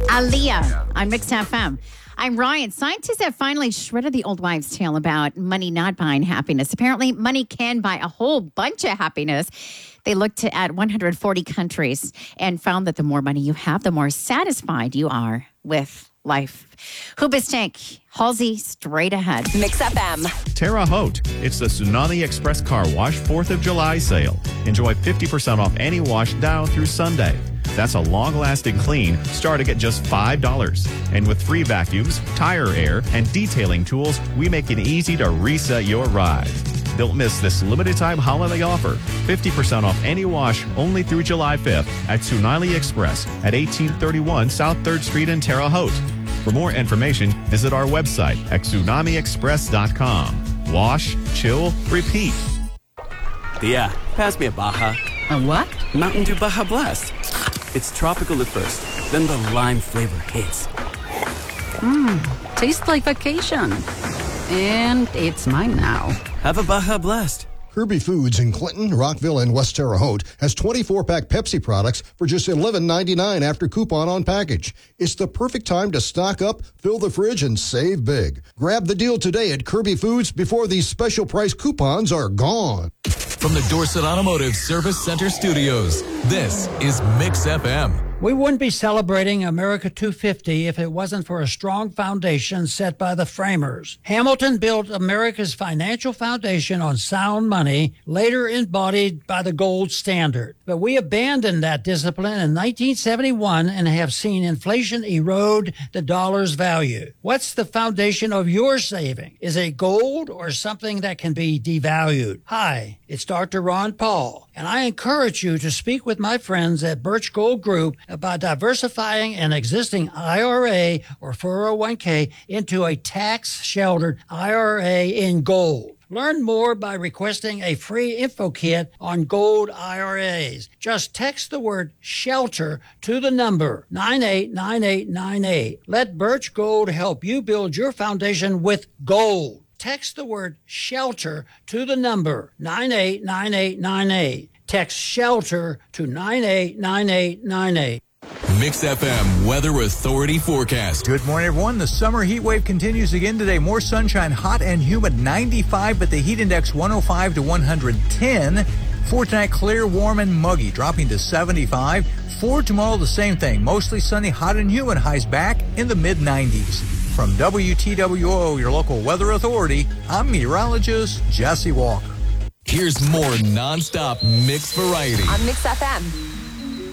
Aaliyah on Mixed FM. I'm Ryan. Scientists have finally shredded the old wives' tale about money not buying happiness. Apparently, money can buy a whole bunch of happiness. They looked at 140 countries and found that the more money you have, the more satisfied you are with life. Hoobastank, Halsey, straight ahead. Mix FM. Terre Haute. It's the Tsunami Express Car Wash 4th of July sale. Enjoy 50% off any wash now through Sunday. That's a long-lasting clean starting at just $5. And with free vacuums, tire air, and detailing tools, we make it easy to reset your ride. Don't miss this limited-time holiday offer. 50% off any wash only through July 5th at Tsunami Express at 1831 South 3rd Street in Terre Haute. For more information, visit our website at tsunamiexpress.com. Wash, chill, repeat. Tia, pass me a Baja. A what? Mountain Dew Baja Blast. It's tropical at first, then the lime flavor hits. Tastes like vacation. And it's mine now. Have a Baja Blast. Kirby Foods in Clinton, Rockville, and West Terre Haute has 24-pack Pepsi products for just $11.99 after coupon on package. It's the perfect time to stock up, fill the fridge, and save big. Grab the deal today at Kirby Foods before these special price coupons are gone. From the Dorset Automotive Service Center Studios, this is Mix FM. We wouldn't be celebrating America 250 if it wasn't for a strong foundation set by the framers. Hamilton built America's financial foundation on sound money, later embodied by the gold standard. But we abandoned that discipline in 1971 and have seen inflation erode the dollar's value. What's the foundation of your saving? Is it gold or something that can be devalued? Hi, it's Dr. Ron Paul, and I encourage you to speak with my friends at Birch Gold Group about diversifying an existing IRA or 401k into a tax-sheltered IRA in gold. Learn more by requesting a free info kit on gold IRAs. Just text the word SHELTER to the number 989898. Let Birch Gold help you build your foundation with gold. Text the word SHELTER to the number 989898. Text SHELTER to 989898. Mix FM Weather Authority forecast. Good morning, everyone. The summer heat wave continues again today. More sunshine, hot and humid, 95, but the heat index 105 to 110. For tonight, clear, warm, and muggy, dropping to 75. For tomorrow, the same thing. Mostly sunny, hot and humid, highs back in the mid-90s. From WTWO, your local weather authority, I'm meteorologist Jesse Walker. Here's more nonstop mix variety On Mix FM.